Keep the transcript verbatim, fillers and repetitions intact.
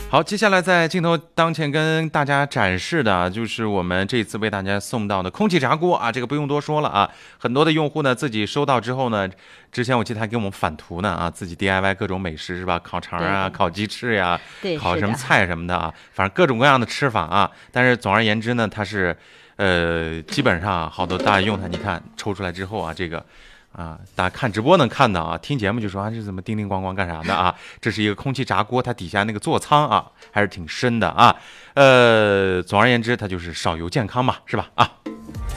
好，接下来在镜头当前跟大家展示的就是我们这次为大家送到的空气炸锅啊，这个不用多说了啊，很多的用户呢自己收到之后呢，之前我记得还给我们返图呢啊，自己 D I Y 各种美食是吧？烤肠啊，烤鸡翅呀、啊，烤什么菜什么的啊，反正各种各样的吃法啊。但是总而言之呢，它是呃基本上好多大家用它，你看抽出来之后啊，这个。啊，大家看直播能看到啊，听节目就说啊，这怎么叮叮咣咣干啥的啊？这是一个空气炸锅，它底下那个座舱啊，还是挺深的啊。呃，总而言之，它就是少油健康嘛，是吧？啊。